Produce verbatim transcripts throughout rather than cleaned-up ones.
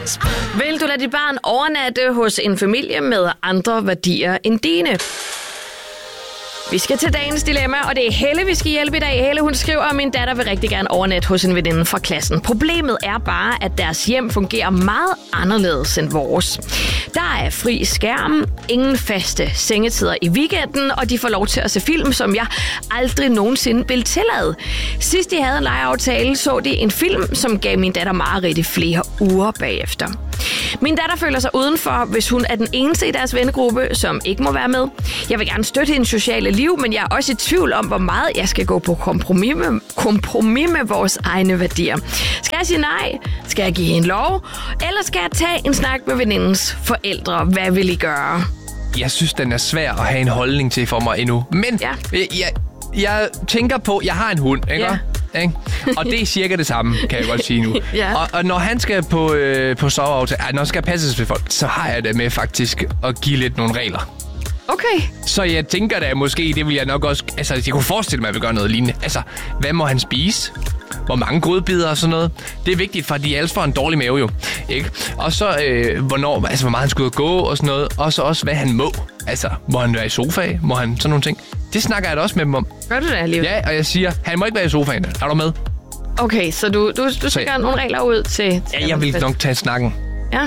Vil du lade dit barn overnatte hos en familie med andre værdier end dine? Vi skal til dagens dilemma, og det er Helle, vi skal hjælpe i dag. Helle, hun skriver, at min datter vil rigtig gerne overnatte hos en veninde fra klassen. Problemet er bare, at deres hjem fungerer meget anderledes end vores. Der er fri skærm, ingen faste sengetider i weekenden, og de får lov til at se film, som jeg aldrig nogensinde vil tillade. Sidst de havde en legeaftale, så de en film, som gav min datter mareridt i flere uger bagefter. Min datter føler sig udenfor, hvis hun er den eneste i deres vennegruppe, som ikke må være med. Jeg vil gerne støtte hendes sociale liv, men jeg er også i tvivl om, hvor meget jeg skal gå på kompromis med, kompromis med vores egne værdier. Skal jeg sige nej? Skal jeg give hende lov? Eller skal jeg tage en snak med venindens forældre? Hvad vil I gøre? Jeg synes, den er svær at have en holdning til for mig endnu. Men ja. jeg, jeg, jeg tænker på, jeg har en hund, ikke? Ja. Ikke? Og det er cirka det samme, kan jeg godt sige nu. Ja. og, og når han skal på, øh, på soveaftale, når han skal passes ved folk, så har jeg det med faktisk at give lidt nogle regler. Okay. Så jeg tænker da måske, det vil jeg nok også... Altså, jeg kunne forestille mig, at jeg vil gøre noget lignende. Altså, hvad må han spise? Hvor mange godbidder og sådan noget. Det er vigtigt, for de ellers får en dårlig mave jo. Ikke? Og så, øh, hvornår, altså, hvor meget han skal ud og gå og sådan noget. Og så også, hvad han må. Altså, må han være i sofa? Må han sådan nogle ting? Det snakker jeg da også med dem om. Gør du det alligevel? Ja, og jeg siger, han må ikke være i sofaen. Er du med? Okay, så du, du, du stikker nogle regler ud til... til ja, jeg vil nok tage snakken. Ja.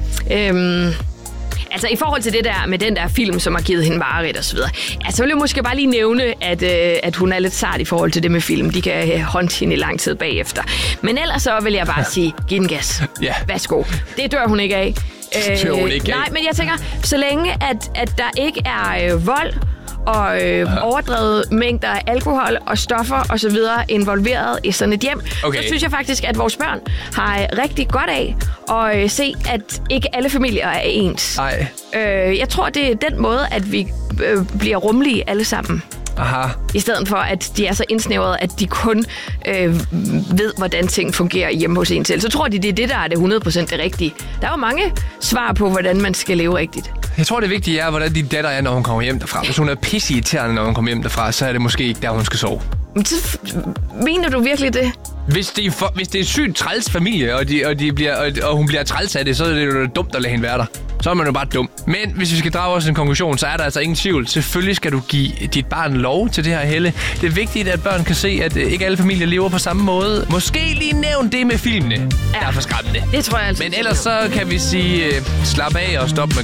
Øhm... Altså i forhold til det der med den der film, som har givet hende mareridt og så videre. Altså vil jeg måske bare lige nævne, at, øh, at hun er lidt sart i forhold til det med film. De kan øh, håndte hende i lang tid bagefter. Men ellers så vil jeg bare sige, giv den gas. Ja. Værsgo. Det dør hun ikke af. Det dør hun ikke af. Nej, men jeg tænker, så længe at, at der ikke er øh, vold og øh, overdrevet mængder af alkohol og stoffer og så videre involveret i sådan et hjem, okay. så synes jeg faktisk, at vores børn har rigtig godt af at øh, se, at ikke alle familier er ens. Nej. Øh, jeg tror, det er den måde, at vi øh, bliver rummelige alle sammen. Aha. I stedet for, at de er så indsnævrede, at de kun øh, ved, hvordan ting fungerer hjemme hos en selv. Så tror de, det er det, der er det hundrede procent det rigtige. Der er jo mange svar på, hvordan man skal leve rigtigt. Jeg tror, det vigtige er, hvordan din datter er, når hun kommer hjem derfra. Hvis hun er pisseirriterende, når hun kommer hjem derfra, så er det måske ikke der, hun skal sove. Men så mener du virkelig det? Hvis det er, for, hvis det er sygt træls familie, og, de, og, de bliver, og, og hun bliver træls af det, så er det jo dumt at lade hende være der. Så er man jo bare dum. Men hvis vi skal drage os en konklusion, så er der altså ingen tvivl. Selvfølgelig skal du give dit barn lov til det her, Helle. Det er vigtigt, at børn kan se, at ikke alle familier lever på samme måde. Måske lige nævn det med filmene, ja. Der er for skræmmende. Det tror jeg altså. Men ellers så kan vi sige, slap af og stop med